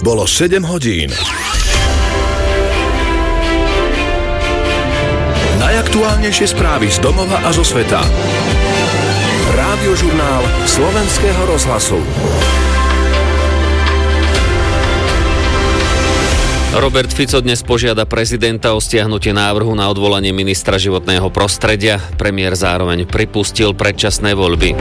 Bolo 7 hodín. Najaktuálnejšie správy z domova a zo sveta. Rádiožurnál Slovenského rozhlasu. Robert Fico dnes požiada prezidenta o stiahnutie návrhu na odvolanie ministra životného prostredia. Premiér zároveň pripustil predčasné voľby.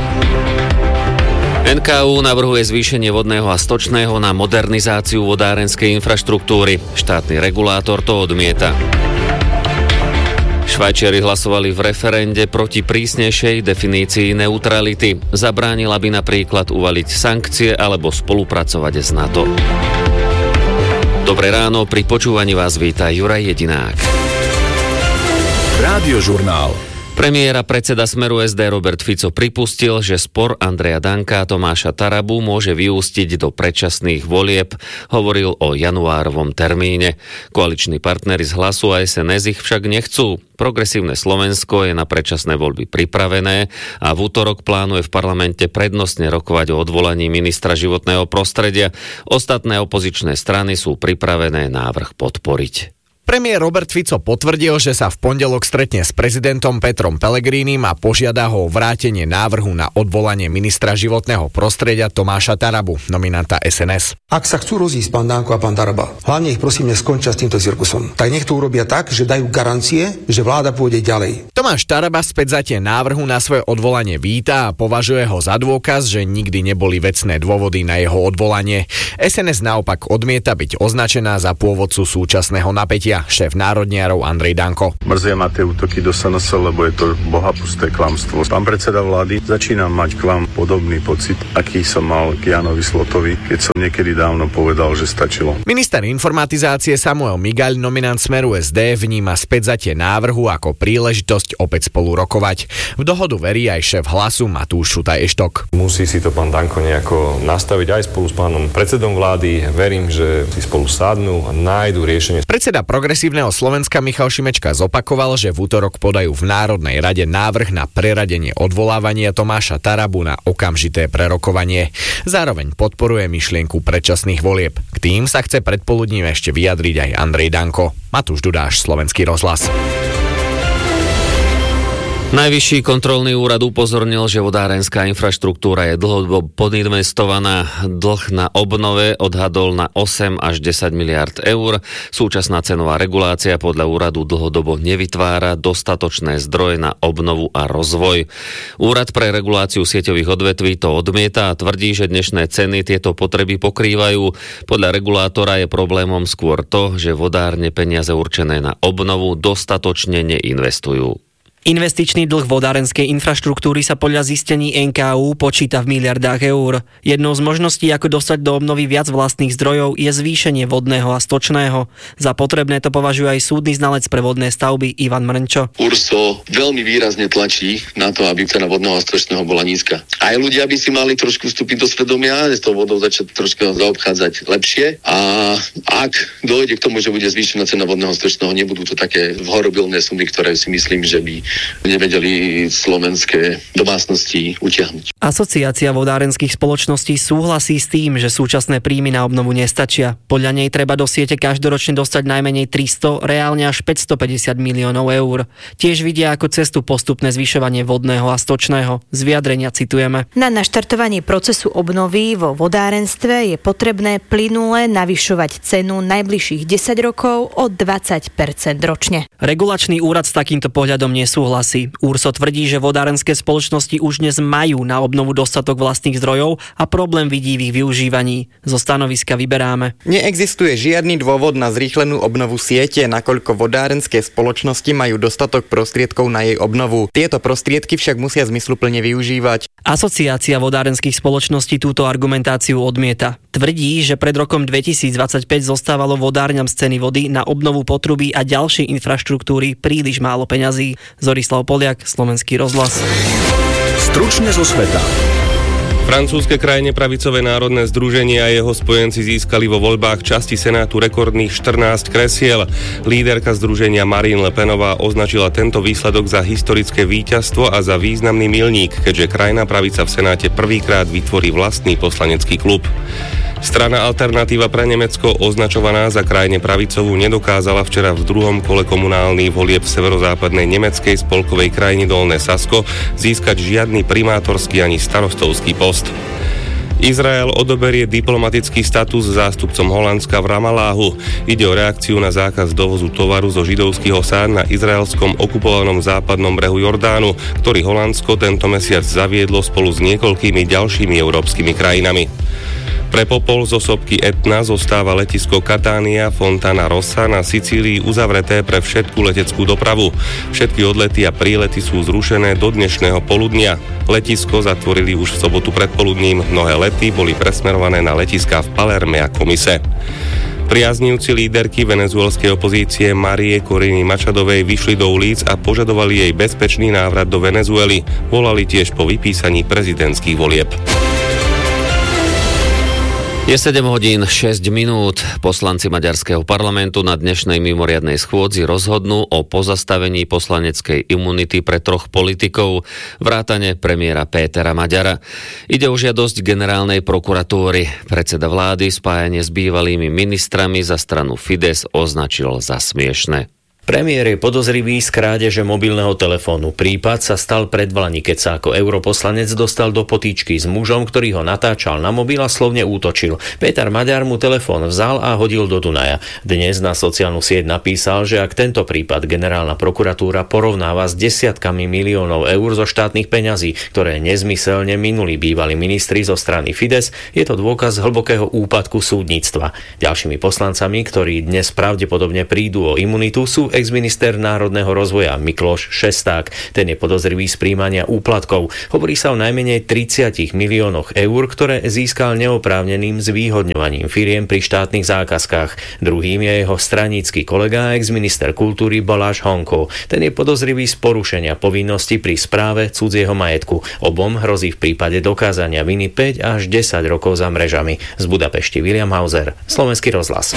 NKÚ navrhuje zvýšenie vodného a stočného na modernizáciu vodárenskej infraštruktúry. Štátny regulátor to odmieta. Švajčiari hlasovali v referende proti prísnejšej definícii neutrality. Zabránila by napríklad uvaliť sankcie alebo spolupracovať s NATO. Dobré ráno, pri počúvaní vás víta Juraj Jedinák. Rádiožurnál. Premiér a predseda Smeru SD Robert Fico pripustil, že spor Andreja Danka a Tomáša Tarabu môže vyústiť do predčasných volieb. Hovoril o januárovom termíne. Koaliční partneri z Hlasu a SNS ich však nechcú. Progresívne Slovensko je na predčasné voľby pripravené a v útorok plánuje v parlamente prednostne rokovať o odvolaní ministra životného prostredia. Ostatné opozičné strany sú pripravené návrh podporiť. Premiér Robert Fico potvrdil, že sa v pondelok stretne s prezidentom Petrom Pellegrinim a požiada ho o vrátenie návrhu na odvolanie ministra životného prostredia Tomáša Tarabu, nominanta SNS. Ak sa chcú rozísť pán Danko a pán Taraba, hlavne ich prosím neskončia s týmto cirkusom. Tak nech to urobia tak, že dajú garancie, že vláda pôjde ďalej. Tomáš Taraba späťvzatie návrhu na svoje odvolanie víta a považuje ho za dôkaz, že nikdy neboli vecné dôvody na jeho odvolanie. SNS naopak odmieta byť označená za pôvodcu súčasného napätia. Šéf národniarov Andrej Danko. Mrzia ma tie útoky do SNS, lebo je to bohapusté klamstvo. Pán predseda vlády, začínam mať k vám podobný pocit, aký som mal k Jánovi Slotovi, keď som niekedy dávno povedal, že stačilo. Minister informatizácie Samuel Migaľ, nominant Smeru SD, vníma späťvzatie návrhu ako príležitosť opäť spolu rokovať. V dohodu verí aj šéf Hlasu Matúš Šutaj Eštok. Musí si to pán Danko nejako nastaviť aj spolu s pánom predsedom vlády. Verím, že si spolu sadnú a nájdu riešenie. Predseda Progresívneho Slovenska Michal Šimečka zopakoval, že v útorok podajú v Národnej rade návrh na preradenie odvolávania Tomáša Tarabu na okamžité prerokovanie. Zároveň podporuje myšlienku predčasných volieb. K tým sa chce predpoludním ešte vyjadriť aj Andrej Danko. Matúš Dudáš, Slovenský rozhlas. Najvyšší kontrolný úrad upozornil, že vodárenská infraštruktúra je dlhodobo podinvestovaná. Dlh na obnove odhadol na 8 až 10 miliard eur. Súčasná cenová regulácia podľa úradu dlhodobo nevytvára dostatočné zdroje na obnovu a rozvoj. Úrad pre reguláciu sieťových odvetví to odmieta a tvrdí, že dnešné ceny tieto potreby pokrývajú. Podľa regulátora je problémom skôr to, že vodárne peniaze určené na obnovu dostatočne neinvestujú. Investičný dlh vodárenskej infraštruktúry sa podľa zistení NKÚ počíta v miliardách eur. Jednou z možností, ako dostať do obnovy viac vlastných zdrojov, je zvýšenie vodného a stočného. Za potrebné to považuje aj súdny znalec pre vodné stavby Ivan Mrnčo. URSO veľmi výrazne tlačí na to, aby cena vodného a stočného bola nízka. Aj ľudia by si mali trošku vstúpiť do svedomia, s tou vodou začať trošku zaobchádzať lepšie, a ak dojde k tomu, že bude zvýšená cena vodného a stočného, nebudú to také horobilné sumy, ktoré si myslím, že by nevedeli slovenské domácnosti utiahnuť. Asociácia vodárenských spoločností súhlasí s tým, že súčasné príjmy na obnovu nestačia. Podľa nej treba do siete každoročne dostať najmenej 300, reálne až 550 miliónov eur. Tiež vidia ako cestu postupné zvyšovanie vodného a stočného. Z vyjadrenia citujeme. Na naštartovanie procesu obnovy vo vodárenstve je potrebné plynule navyšovať cenu najbližších 10 rokov o 20% ročne. Regulačný úrad s takýmto pohľadom nesúhlasí. URSO tvrdí, že vodárenské spoločnosti už dnes majú na obnovu dostatok vlastných zdrojov a problém vidí v ich využívaní. Zo stanoviska vyberáme. Neexistuje žiadny dôvod na zrýchlenú obnovu siete, nakoľko vodárenské spoločnosti majú dostatok prostriedkov na jej obnovu. Tieto prostriedky však musia zmysluplne využívať. Asociácia vodárenských spoločností túto argumentáciu odmieta. Tvrdí, že pred rokom 2025 zostávalo vodárňam z ceny vody na obnovu potrubí a ďalšej infraštruktúry príliš málo peňazí. Zorislav Poliak, Slovenský rozhlas. Stručne zo sveta. Francúzske krajne pravicové národné združenie a jeho spojenci získali vo voľbách časti Senátu rekordných 14 kresiel. Líderka združenia Marine Le Penová označila tento výsledok za historické víťazstvo a za významný milník, keďže krajná pravica v Senáte prvýkrát vytvorí vlastný poslanecký klub. Strana Alternatíva pre Nemecko, označovaná za krajne pravicovú, nedokázala včera v druhom kole komunálnych volieb v severozápadnej nemeckej spolkovej krajine Dolné Sasko získať žiadny primátorský ani starostovský post. Izrael odoberie diplomatický status zástupcom Holandska v Ramalláhu. Ide o reakciu na zákaz dovozu tovaru zo židovských osád na izraelskom okupovanom západnom brehu Jordánu, ktorý Holandsko tento mesiac zaviedlo spolu s niekoľkými ďalšími európskymi krajinami. Pre popol zo sopky Etna zostáva letisko Catania Fontana Rossa na Sicílii uzavreté pre všetku leteckú dopravu. Všetky odlety a prílety sú zrušené do dnešného poludnia. Letisko zatvorili už v sobotu predpoludním. Mnohé lety boli presmerované na letiská v Palerme a Komise. Priaznivci líderky venezuelskej opozície Marie Coriny Machadovej vyšli do ulic a požadovali jej bezpečný návrat do Venezuely. Volali tiež po vypísaní prezidentských volieb. Je 7 hodín 6 minút. Poslanci maďarského parlamentu na dnešnej mimoriadnej schôdzi rozhodnú o pozastavení poslaneckej imunity pre 3 politikov, vrátane premiéra Pétera Maďara. Ide o žiadosť generálnej prokuratúry. Predseda vlády spájanie s bývalými ministrami za stranu Fides označil za smiešne. Premiér je podozrivý z krádeže mobilného telefónu. Prípad sa stal predvlani, keď sa ako europoslanec dostal do potýčky s mužom, ktorý ho natáčal na mobil a slovne útočil. Péter Maďar mu telefón vzal a hodil do Dunaja. Dnes na sociálnu sieť napísal, že ak tento prípad generálna prokuratúra porovnáva s desiatkami miliónov eur zo štátnych peňazí, ktoré nezmyselne minuli bývalí ministri zo strany Fides, je to dôkaz hlbokého úpadku súdnictva. Ďalšími poslancami, ktorí dnes pravdepodobne prídu o imunitu, sú exminister národného rozvoja Mikloš Šesták. Ten je podozrivý z príjmania úplatkov. Hovorí sa o najmenej 30 miliónoch eur, ktoré získal neoprávneným zvýhodňovaním firiem pri štátnych zákazkách. Druhým je jeho stranícky kolega exminister kultúry Baláš Honko. Ten je podozrivý z porušenia povinnosti pri správe cudzieho majetku. Obom hrozí v prípade dokázania viny 5 až 10 rokov za mrežami. Z Budapešti William Hauser, Slovenský rozhlas.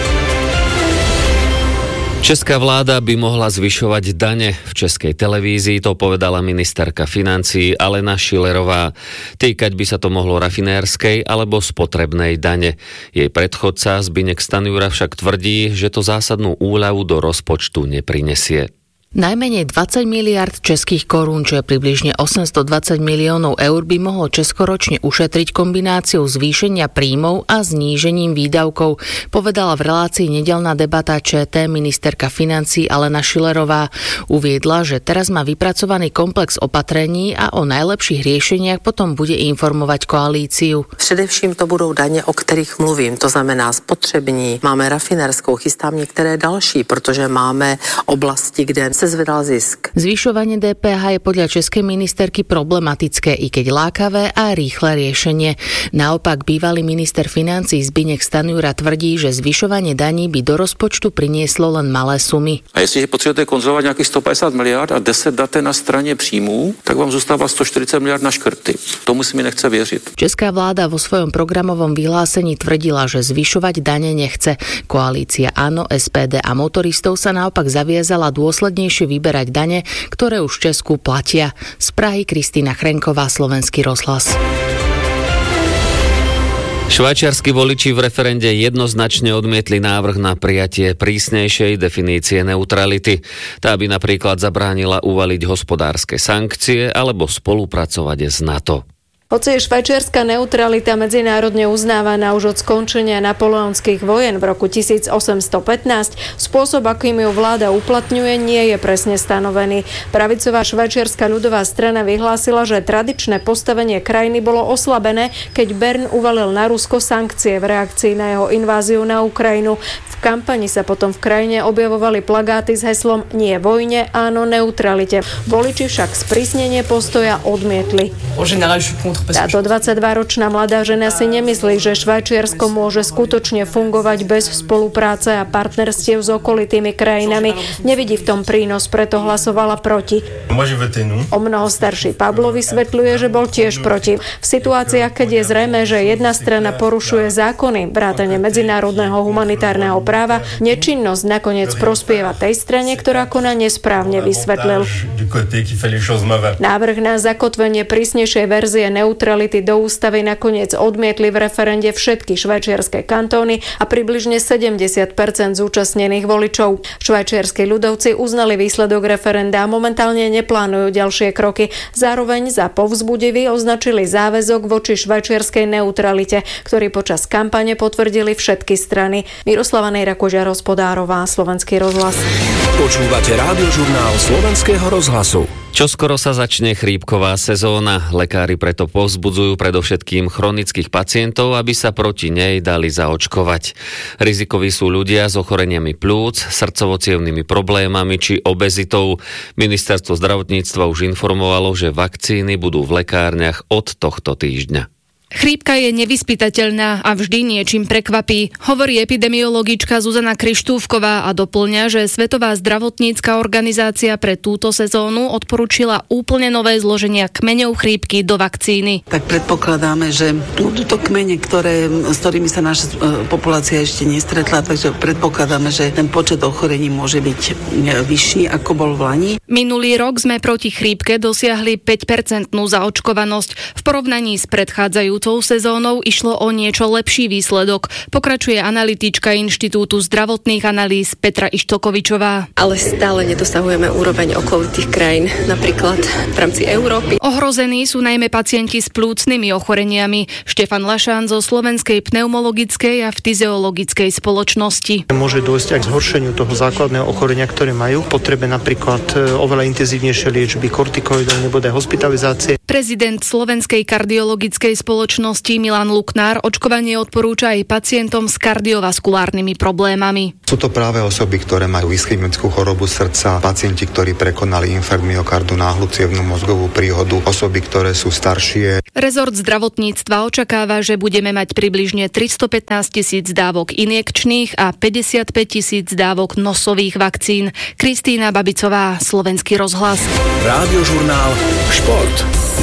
Česká vláda by mohla zvyšovať dane. V Českej televízii to povedala ministerka financií Alena Schillerová. Týkať by sa to mohlo rafinérskej alebo spotrebnej dane. Jej predchodca Zbyněk Stanjura však tvrdí, že to zásadnú úľavu do rozpočtu neprinesie. Najmenej 20 miliard českých korún, čo je približne 820 miliónov eur, by mohlo Česko ročne ušetriť kombináciou zvýšenia príjmov a znížením výdavkov, povedala v relácii Nedeľná debata ČT ministerka financií Alena Schillerová. Uviedla, že teraz má vypracovaný komplex opatrení a o najlepších riešeniach potom bude informovať koalíciu. Především to budou daně, o kterých mluvím, to znamená spotřební, máme rafinérskou, chystám některé další, protože máme oblasti, kde se zvedal zisk. Zvyšovanie DPH je podľa českej ministerky problematické, i keď lákavé a rýchle riešenie. Naopak bývalý minister financií Zbyněk Stanjura tvrdí, že zvyšovanie daní by do rozpočtu prinieslo len malé sumy. A jestliže potřebujete konzolovat nějakých 150 miliard a 10 dáte na straně příjmů, tak vám zůstává 140 miliard na škrty. Tomu si mi nechce věřit. Česká vláda vo svojom programovom vyhlásení tvrdila, že zvyšovať dane nechce. Koalícia Áno, SPD a motoristov sa naopak zaviazala dôsledne vyberať dane, ktoré už v Česku platia. Z Prahy Kristýna Chrenková, Slovenský rozhlas. Švajčiarski voliči v referende jednoznačne odmietli návrh na prijatie prísnejšej definície neutrality. Tá by napríklad zabránila uvaliť hospodárske sankcie alebo spolupracovať s NATO. Hoci je švajčiarska neutralita medzinárodne uznávaná už od skončenia napoleonských vojen v roku 1815, spôsob, akým ju vláda uplatňuje, nie je presne stanovený. Pravicová švajčiarska ľudová strana vyhlásila, že tradičné postavenie krajiny bolo oslabené, keď Bern uvalil na Rusko sankcie v reakcii na jeho inváziu na Ukrajinu. V kampani sa potom v krajine objavovali plagáty s heslom Nie vojne, áno neutralite. Voliči však sprísnenie postoja odmietli. Táto 22-ročná mladá žena si nemyslí, že Švajčiarsko môže skutočne fungovať bez spolupráce a partnerstiev s okolitými krajinami. Nevidí v tom prínos, preto hlasovala proti. O mnoho starší Pablo vysvetľuje, že bol tiež proti. V situáciách, keď je zrejmé, že jedna strana porušuje zákony, vrátane medzinárodného humanitárneho práva, nečinnosť nakoniec prospieva tej strane, ktorá koná nesprávne, vysvetlil. Návrh na zakotvenie prísnejšej verzie neutrality neutrality do ústavy nakoniec odmietli v referende všetky švajčiarske kantóny a približne 70% zúčastnených voličov. Švajčiarski ľudovci uznali výsledok referenda a momentálne neplánujú ďalšie kroky. Zároveň za povzbudivý označili záväzok voči švajčiarskej neutralite, ktorý počas kampane potvrdili všetky strany. Miroslava Nejra-Kožiar-Hospodárová, Slovenský rozhlas. Počúvate Rádiožurnál Slovenského rozhlasu. Čoskoro sa začne chrípková sezóna. Lekári preto povzbudzujú predovšetkým chronických pacientov, aby sa proti nej dali zaočkovať. Rizikoví sú ľudia s ochoreniami plúc, srdcovo-cievnymi problémami či obezitou. Ministerstvo zdravotníctva už informovalo, že vakcíny budú v lekárniach od tohto týždňa. Chrípka je nevyspytateľná a vždy niečím prekvapí, hovorí epidemiologička Zuzana Krištúfková a doplňa, že Svetová zdravotnícka organizácia pre túto sezónu odporúčila úplne nové zloženia kmeňov chrípky do vakcíny. Tak predpokladáme, že budú to kmene, s ktorými sa naša populácia ešte nestretla, takže predpokladáme, že ten počet ochorení môže byť vyšší, ako bol v lani. Minulý rok sme proti chrípke dosiahli 5% zaočkovanosť. V porovnaní s predchádzajúcou sezónou išlo o niečo lepší výsledok, pokračuje analytička Inštitútu zdravotných analýz Petra Ištokovičová. Ale stále nedosahujeme úroveň okolitých krajín, napríklad v rámci Európy. Ohrození sú najmä pacienti s plúcnymi ochoreniami. Štefan Lašán zo Slovenskej pneumologickej a fyziologickej spoločnosti. Môže dôjsť aj k zhoršeniu toho základného ochorenia, ktoré majú, potrebe napríklad oveľa intenzívnejšie liečby kortikoidov nebo aj hospitalizácie. Prezident Slovenskej kardiologickej spoločnosti Milan Luknár očkovanie odporúča aj pacientom s kardiovaskulárnymi problémami. Sú to práve osoby, ktoré majú ischemickú chorobu srdca, pacienti, ktorí prekonali infarkt myokardu, náhlu cievnu mozgovú príhodu, osoby, ktoré sú staršie. Rezort zdravotníctva očakáva, že budeme mať približne 315 000 dávok injekčných a 55 000 dávok nosových vakcín. Kristína Babicová, Slovenský rozhlas. Rádiožurnál Šport.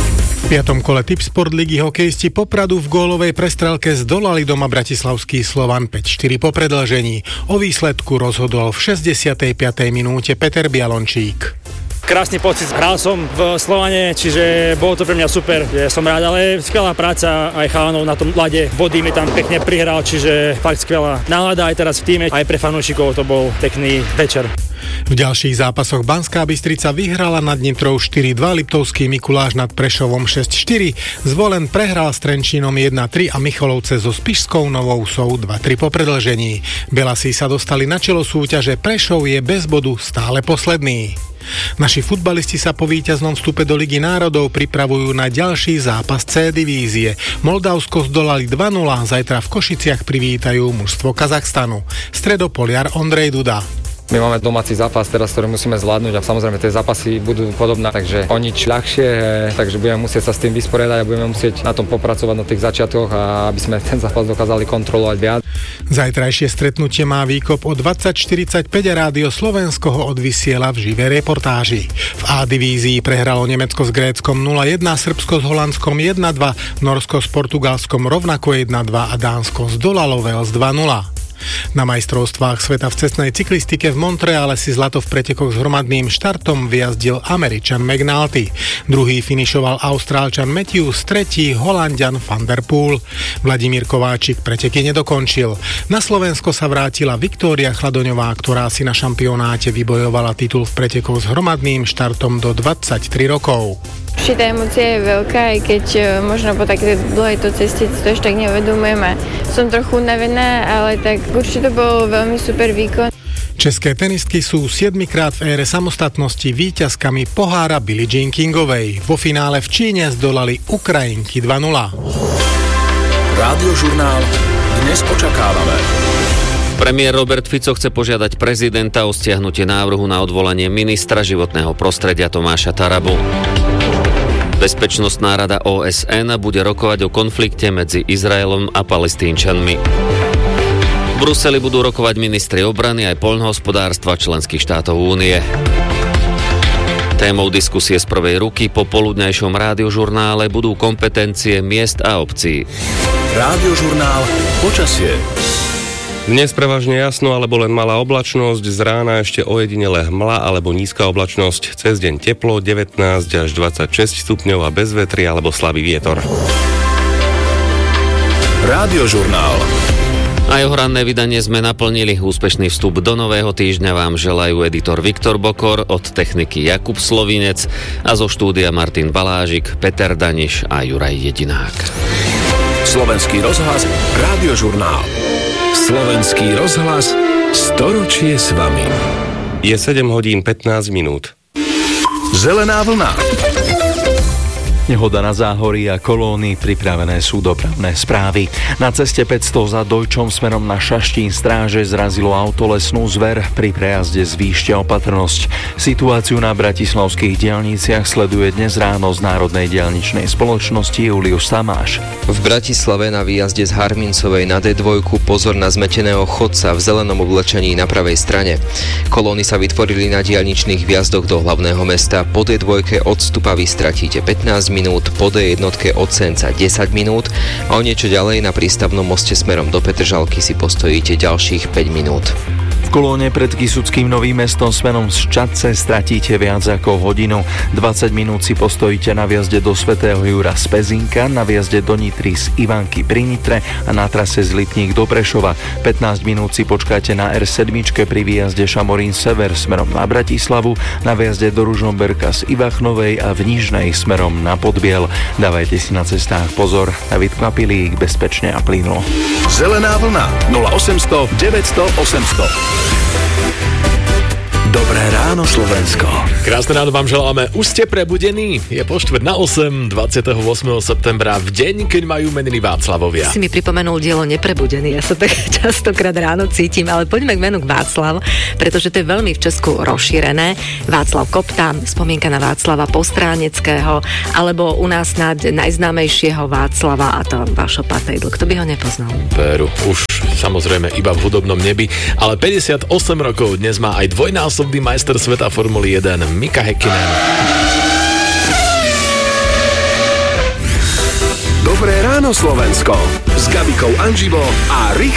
V 5. kole Tipsport ligy hokejisti Popradu v gólovej prestrelke zdolali doma bratislavský Slovan 5-4 po predĺžení. O výsledku rozhodol v 65. minúte Peter Bialončík. Krásny pocit, hral som v Slovane, čiže bolo to pre mňa super, že som rád, ale skvelá práca aj chalanov na tom ľade, Body mi tam pekne prihral, čiže fakt skvelá nálada aj teraz v týme, aj pre fanúšikov to bol pekný večer. V ďalších zápasoch Banská Bystrica vyhrala nad Nitrou 4-2, Liptovský Mikuláš nad Prešovom 6-4, Zvolen prehral s Trenčínom 1-3 a Michalovce so Spišskou Novou Vsou 2-3 po predĺžení. Belasí sa dostali na čelo súťaže, Prešov je bez bodu stále posledný. Naši futbalisti sa po víťaznom vstupe do Ligy národov pripravujú na ďalší zápas C divízie. Moldavsko zdolali 2-0, zajtra v Košiciach privítajú mužstvo Kazachstanu. Stredopoliar Ondrej Duda. My máme domáci zápas teraz, ktorý musíme zvládnuť a samozrejme tie zápasy budú podobné, takže o nič ľahšie, takže budeme musieť sa s tým vysporiadať a budeme musieť na tom popracovať na tých začiatkoch a aby sme ten zápas dokázali kontrolovať viac. Zajtrajšie stretnutie má výkop o 20:45 a Rádio Slovensko ho odvysiela v živej reportáži. V A divízii prehralo Nemecko s Gréckom 0-1, Srbsko s Holandskom 1-2, Norsko s Portugalskom rovnako 1-2 a Dánsko zdolalo Wales 2-0. Na majstrovstvách sveta v cestnej cyklistike v Montreale si zlato v pretekoch s hromadným štartom vyjazdil Američan McNulty. Druhý finišoval Austrálčan Matthews, tretí Holanďan Van der Poel. Vladimír Kováčik preteky nedokončil. Na Slovensko sa vrátila Viktória Chladoňová, ktorá si na šampionáte vybojovala titul v pretekoch s hromadným štartom do 23 rokov. Určitá emócia je veľká, aj keď možno po takej dlhej to ceste to ešte tak nevedomujem a som trochu unavená, ale tak určite to bol veľmi super výkon. České tenistky sú 7-krát v ére samostatnosti víťazkami pohára Billie Jean Kingovej. Vo finále v Číne zdolali Ukrajinky 2-0. Rádiožurnál Dnes očakávame. Premiér Robert Fico chce požiadať prezidenta o stiahnutie návrhu na odvolanie ministra životného prostredia Tomáša Tarabu. Bezpečnostná rada OSN bude rokovať o konflikte medzi Izraelom a Palestínčanmi. V Bruseli budú rokovať ministri obrany aj poľnohospodárstva členských štátov únie. Témou diskusie z prvej ruky po poludňajšom rádiožurnále budú kompetencie miest a obcí. Rádiožurnál Počasie. Dnes prevažne jasno alebo len malá oblačnosť, z rána ešte ojedinele hmla alebo nízka oblačnosť, cez deň teplo 19 až 26 stupňov a bez vetry alebo slabý vietor. Rádiožurnál. A jeho ranné vydanie sme naplnili. Úspešný vstup do nového týždňa vám želajú editor Viktor Bokor, od techniky Jakub Slovinec a zo štúdia Martin Balážik, Peter Daniš a Juraj Jedinák. Slovenský rozhlas, Rádiožurnál. Slovenský rozhlas, storočie s vami. Je 7 hodín 15 minút. Zelená vlna. Nehoda na Záhorí a Kolóny, pripravené sú dopravné správy. Na ceste 500 za Dojčom smerom na Šaštín stráže zrazilo autolesnú zver, pri prejazde zvýšte opatrnosť. Situáciu na bratislavských diaľniciach sleduje dnes ráno z Národnej diaľničnej spoločnosti Julius Tamáš. V Bratislave na výjazde z Harmincovej na D2 pozor na zmeteného chodca v zelenom oblečení na pravej strane. Kolóny sa vytvorili na diaľničných vjazdoch do hlavného mesta. Po D2 od Stupavy stratíte 15 minút, po D1 od Senca 10 minút a o niečo ďalej na prístavnom moste smerom do Petržalky si postojíte ďalších 5 minút. V kolóne pred Kysuckým Novým Mestom smerom z Čadce stratíte viac ako hodinu. 20 minút si postojíte na vjazde do Svätého Jura z Pezinka, na vjazde do Nitry z Ivanky pri Nitre a na trase z Lipník do Prešova. 15 minút si počkáte na R7 pri výjazde Šamorín Sever smerom na Bratislavu, na vjazde do Ružomberka z Ivachnovej a v Nižnej smerom na Podbiel. Dávajte si na cestách pozor a vytkvapili ich bezpečne a plynulo. Zelená vlna 0800 900 800. Dobré ráno, Slovensko. Krásne ráno vám želáme. Už ste prebudení? Je po 7:45, 28. septembra, v deň, keď majú meniny Václavovia. Si mi pripomenul dielo Neprebudený. Ja sa tak častokrát ráno cítim, ale poďme k menu k Václav, pretože to je veľmi v Česku rozšírené. Václav Kopta, spomienka na Václava Postráneckého, alebo u nás snáď najznámejšieho Václava, a to Vašo Patejdl. Kto by ho nepoznal? Peru, už samozrejme iba v hudobnom nebi, ale 58 rokov dnes má aj dvojnásobný majster sveta Formuly 1 Mika Häkkinen. Dobré ráno, Slovensko, s Gabikou Anžibo a Richardom